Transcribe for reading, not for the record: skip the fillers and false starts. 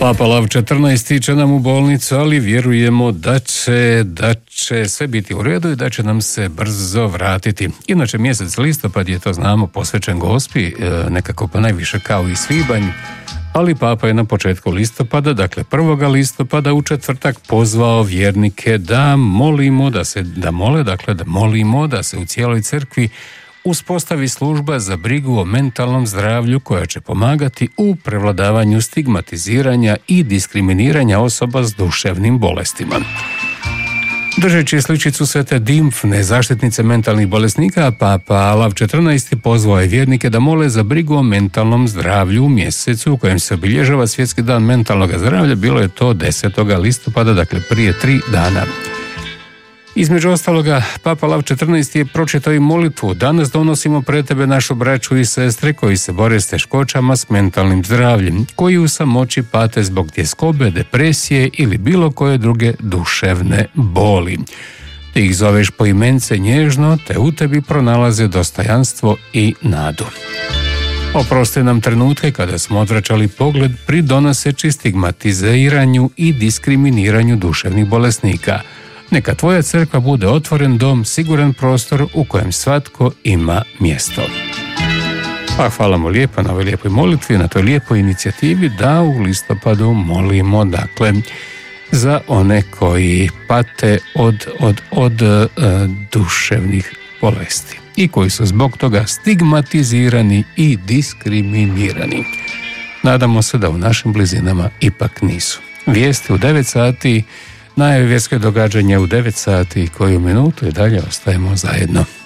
Papa Lav 14. će nam u bolnicu, ali vjerujemo da će sve biti u redu i da će nam se brzo vratiti. Inače, mjesec listopad je, to znamo, posvećen Gospi, nekako pa najviše kao i svibanj, ali Papa je na početku listopada, dakle 1. listopada u četvrtak pozvao vjernike da molimo, da se u cijeloj crkvi uspostavi služba za brigu o mentalnom zdravlju koja će pomagati u prevladavanju stigmatiziranja i diskriminiranja osoba s duševnim bolestima. Držeći sličicu Svete Dimfne, zaštitnice mentalnih bolesnika, Papa Lav 14. pozvao je vjernike da mole za brigu o mentalnom zdravlju u mjesecu u kojem se obilježava Svjetski dan mentalnog zdravlja. Bilo je to 10. listopada, dakle prije 3 dana. Između ostaloga, Papa Lav 14. je pročitao i molitvu: danas donosimo pred tebe našu braću i sestre koji se bore s teškoćama s mentalnim zdravljem, koji u samoći pate zbog tjeskobe, depresije ili bilo koje druge duševne boli. Ti ih zoveš po imence nježno, te u tebi pronalaze dostojanstvo i nadu. Oprosti nam trenutke kada smo odvraćali pogled pridonoseći stigmatiziranju i diskriminiranju duševnih bolesnika. Neka tvoja crkva bude otvoren dom, siguran prostor u kojem svatko ima mjesto. Pa hvala mu lijepo na ovoj lijepoj molitvi, na toj lijepoj inicijativi da u listopadu molimo, dakle, za one koji pate od duševnih bolesti i koji su zbog toga stigmatizirani i diskriminirani. Nadamo se da u našim blizinama ipak nisu. Vijesti u 9 sati, najave vjerske događanja u 9 sati i koju minutu i dalje ostajemo zajedno.